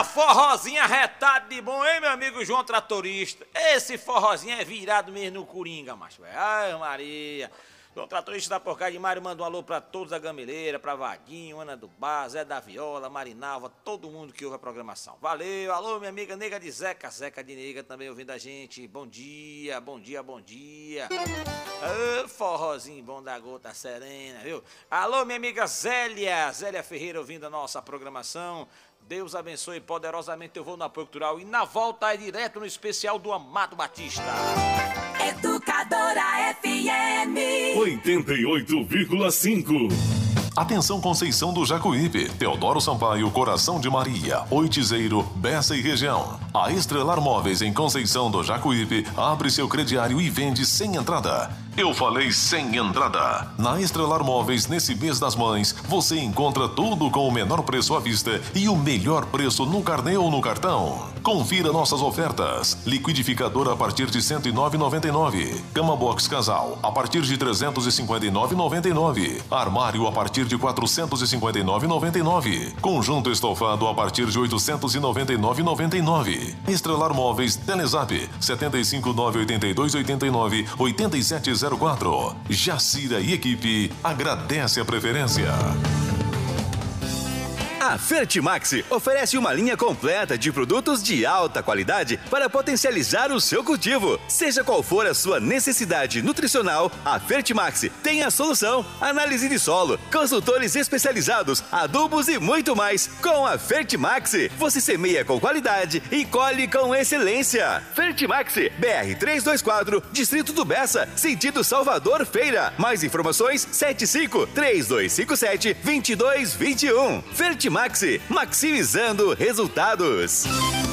forrozinho arretado de bom, hein, meu amigo João Tratorista? Esse forrozinho é virado mesmo no Coringa, macho. Ai, Maria. João Tratorista da Porcada de Mário manda um alô pra todos da Gameleira, pra Vaguinho, Ana do Bar, Zé da Viola, Marinalva, todo mundo que ouve a programação. Valeu, alô, minha amiga Nega de Zeca, Zeca de Nega também ouvindo a gente. Bom dia, bom dia, bom dia. Forrozinho bom da Gota Serena, viu? Alô, minha amiga Zélia, Zélia Ferreira ouvindo a nossa programação. Deus abençoe poderosamente, eu vou no apoio cultural e na volta é direto no especial do Amado Batista. Educadora FM 88,5. Atenção Conceição do Jacuípe, Teodoro Sampaio, Coração de Maria, Oitizeiro, Bessa e região. A Estrelar Móveis em Conceição do Jacuípe abre seu crediário e vende sem entrada. Eu falei sem entrada. Na Estrelar Móveis, nesse mês das mães, você encontra tudo com o menor preço à vista e o melhor preço no carnê ou no cartão. Confira nossas ofertas. Liquidificador a partir de R$ 109,99. Cama box casal a partir de R$ 359,99. Armário a partir de R$ 459,99. Conjunto estofado a partir de R$ 899,99. Estrelar Móveis, Telezap 75982898704. Jacira e equipe agradece a preferência. A Fertimax oferece uma linha completa de produtos de alta qualidade para potencializar o seu cultivo. Seja qual for a sua necessidade nutricional, a Fertimax tem a solução. Análise de solo, consultores especializados, adubos e muito mais. Com a Fertimax, você semeia com qualidade e colhe com excelência. Fertimax, BR 324, Distrito do Bessa, sentido Salvador Feira. Mais informações, 75-3257-2221. Fertimax, maximizando resultados.